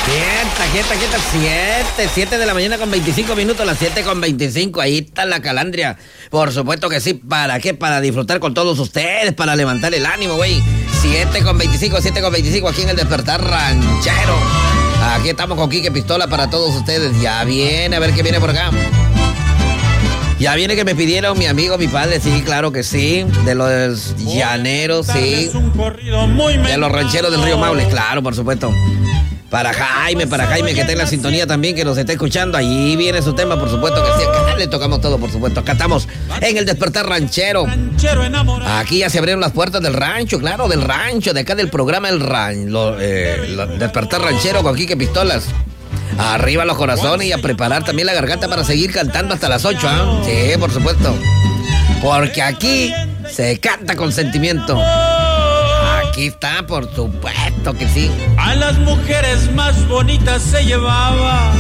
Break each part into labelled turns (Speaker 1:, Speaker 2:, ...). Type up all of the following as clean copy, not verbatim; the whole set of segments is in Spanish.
Speaker 1: Quieta, 7 de la mañana con 25 minutos, las 7 con 25, ahí está la calandria. Por supuesto que sí, ¿para qué? Para disfrutar con todos ustedes, para levantar el ánimo, güey. 7 con 25 aquí en el Despertar Ranchero. Aquí estamos con Quique Pistola para todos ustedes. Ya viene, a ver qué viene por acá. Ya viene que me pidieron mi amigo, mi padre, sí, claro que sí. De los llaneros, sí. De los rancheros del Río Maule, claro, por supuesto. Para Jaime, que está en la sintonía también, que nos está escuchando. Allí viene su tema, por supuesto que sí. Acá le tocamos todo, por supuesto. Acá estamos en el Despertar Ranchero. Aquí ya se abrieron las puertas del rancho, claro, del rancho, de acá del programa El Despertar Ranchero con Quique Pistolas. Arriba los corazones y a preparar también la garganta para seguir cantando hasta las 8, ¿eh? Sí, por supuesto. Porque aquí se canta con sentimiento. Aquí está, por supuesto que sí.
Speaker 2: A las mujeres más bonitas se llevaba.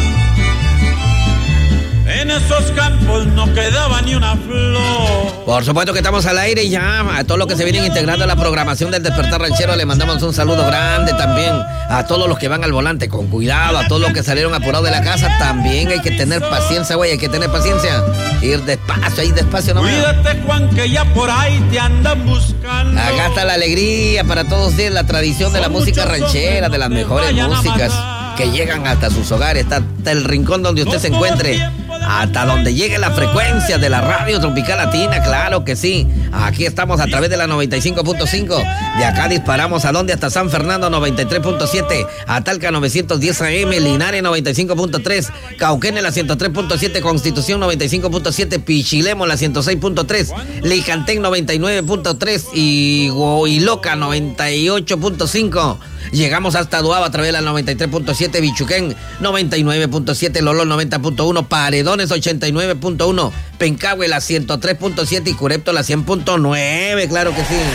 Speaker 2: En esos campos no quedaba ni una flor.
Speaker 1: Por supuesto que estamos al aire y ya. A todos los que se vienen integrando a la programación del Despertar Ranchero le mandamos un saludo grande también. A todos los que van al volante con cuidado. A todos los que salieron apurados de la casa también hay que tener paciencia, güey. Hay que tener paciencia. Ir despacio, ahí despacio nomás.
Speaker 2: Cuídate, Juan, que ya por ahí te andan buscando.
Speaker 1: Acá está la alegría para todos ustedes. La tradición de la música ranchera, de las mejores músicas que llegan hasta sus hogares, hasta el rincón donde usted se encuentre, hasta donde llegue la frecuencia de la radio Tropical Latina, claro que sí. Aquí estamos a través de la 95.5. De acá disparamos a donde, hasta San Fernando 93.7, Atalca 910 AM, Linares 95.3, Cauquenes la 103.7, Constitución 95.7, Pichilemo la 106.3, Licantén 99.3 y Huiloca 98.5. Llegamos hasta Duaba a través de la 93.7, Bichuquén 99.7, Lolol 90.1, Paredones 89.1, Pencahue la 103.7 y Curepto la 100.9, claro que sí.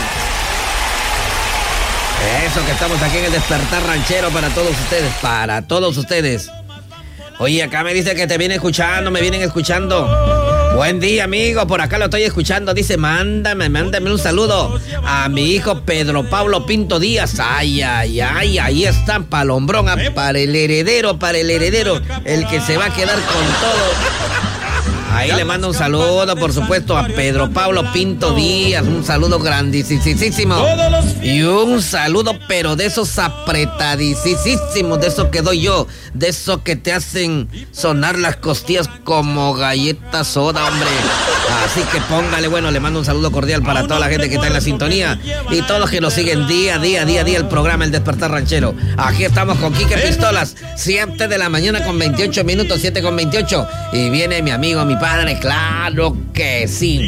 Speaker 1: Eso que estamos aquí en el Despertar Ranchero para todos ustedes. Oye, acá me dice que me vienen escuchando. Buen día, amigo, por acá lo estoy escuchando. Dice, mándame un saludo a mi hijo Pedro Pablo Pinto Díaz. Ay, ahí está, palombrón, para el heredero, el que se va a quedar con todo. Ahí le mando un saludo, por supuesto, a Pedro Pablo Pinto Díaz. Un saludo grandísimo. Y un saludo, pero de esos apretadísimos, de esos que doy yo, de esos que te hacen sonar las costillas como galletas soda, hombre. Así que póngale, bueno, le mando un saludo cordial para toda la gente que está en la sintonía y todos los que nos siguen día a día el programa El Despertar Ranchero. Aquí estamos con Quique Pistolas, 7 de la mañana con 28 minutos, 7 con 28. Y viene mi amigo, mi padre, claro que sí.